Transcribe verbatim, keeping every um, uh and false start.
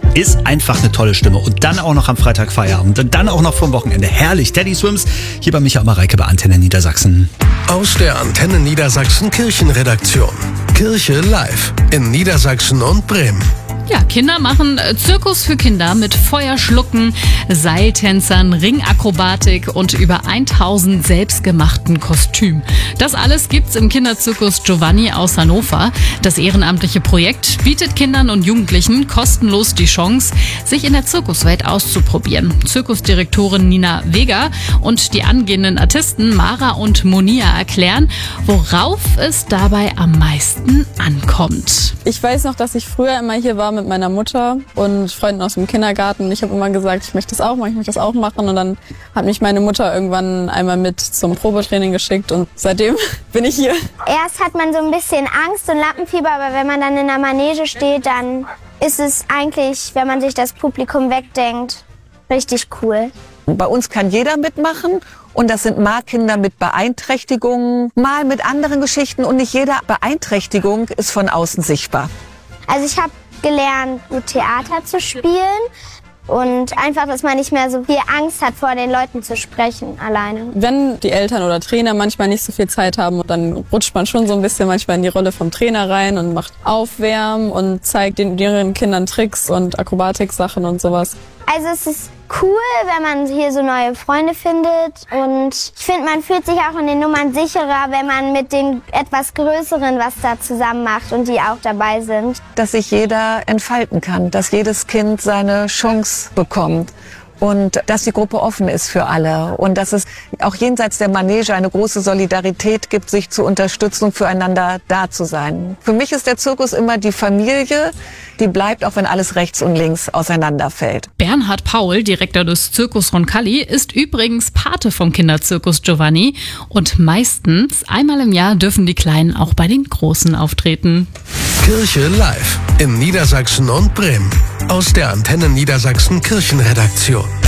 ist einfach eine tolle Stimme. Und dann auch noch am Freitag Feierabend und dann auch noch vom Wochenende. Herrlich. Teddy Swims, hier bei Michael Mareike bei Antenne Niedersachsen. Aus der Antenne Niedersachsen Kirchenredaktion. Kirche live in Niedersachsen und Bremen. Ja, Kinder machen Zirkus für Kinder mit Feuerschlucken, Seiltänzern, Ringakrobatik und über tausend selbstgemachten Kostümen. Das alles gibt's im Kinderzirkus Giovanni aus Hannover. Das ehrenamtliche Projekt bietet Kindern und Jugendlichen kostenlos die Chance, sich in der Zirkuswelt auszuprobieren. Zirkusdirektorin Nina Weger und die angehenden Artisten Mara und Monia erklären, worauf es dabei am meisten ankommt. Ich weiß noch, dass ich früher immer hier war mit meiner Mutter und Freunden aus dem Kindergarten. Ich habe immer gesagt, ich möchte das auch machen, ich möchte das auch machen. Und dann hat mich meine Mutter irgendwann einmal mit zum Probetraining geschickt und seitdem bin ich hier. Erst hat man so ein bisschen Angst und Lampenfieber, aber wenn man dann in der Manege steht, dann ist es eigentlich, wenn man sich das Publikum wegdenkt, richtig cool. Bei uns kann jeder mitmachen und das sind mal Kinder mit Beeinträchtigungen, mal mit anderen Geschichten und nicht jede Beeinträchtigung ist von außen sichtbar. Also ich habe gelernt, gut Theater zu spielen und einfach, dass man nicht mehr so viel Angst hat, vor den Leuten zu sprechen alleine. Wenn die Eltern oder Trainer manchmal nicht so viel Zeit haben, dann rutscht man schon so ein bisschen manchmal in die Rolle vom Trainer rein und macht Aufwärmen und zeigt den jüngeren Kindern Tricks und Akrobatik-Sachen und sowas. Also es ist cool, wenn man hier so neue Freunde findet und ich finde, man fühlt sich auch in den Nummern sicherer, wenn man mit den etwas Größeren was da zusammen macht und die auch dabei sind. Dass sich jeder entfalten kann, dass jedes Kind seine Chance bekommt. Und dass die Gruppe offen ist für alle und dass es auch jenseits der Manege eine große Solidarität gibt, sich zu unterstützen und füreinander da zu sein. Für mich ist der Zirkus immer die Familie, die bleibt, auch wenn alles rechts und links auseinanderfällt. Bernhard Paul, Direktor des Zirkus Roncalli, ist übrigens Pate vom Kinderzirkus Giovanni und meistens einmal im Jahr dürfen die Kleinen auch bei den Großen auftreten. Kirche live in Niedersachsen und Bremen. Aus der Antenne Niedersachsen Kirchenredaktion.